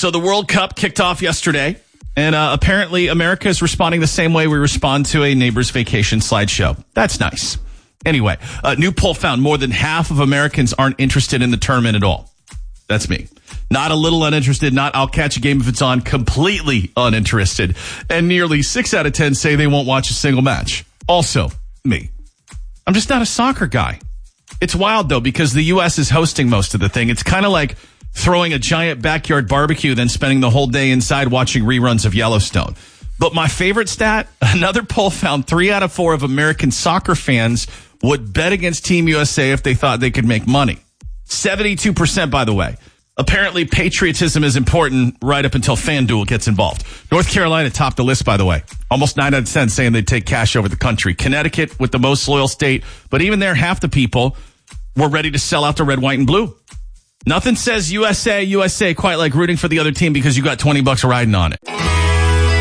So the World Cup kicked off yesterday, and apparently America is responding the same way we respond to a neighbor's vacation slideshow. That's nice. Anyway, a new poll found more than half of Americans aren't interested in the tournament at all. That's me. Not a little uninterested, not I'll catch a game if it's on, completely uninterested. And nearly 6 out of 10 say they won't watch a single match. Also, me. I'm just not a soccer guy. It's wild, though, because the U.S. is hosting most of the thing. It's kind of like throwing a giant backyard barbecue, then spending the whole day inside watching reruns of Yellowstone. But my favorite stat, another poll found 3 out of 4 of American soccer fans would bet against Team USA if they thought they could make money. 72%, by the way. Apparently, patriotism is important right up until FanDuel gets involved. North Carolina topped the list, by the way. Almost 9 out of 10 saying they'd take cash over the country. Connecticut with the most loyal state. But even there, half the people were ready to sell out the red, white, and blue. Nothing says USA quite like rooting for the other team because you got $20 riding on it.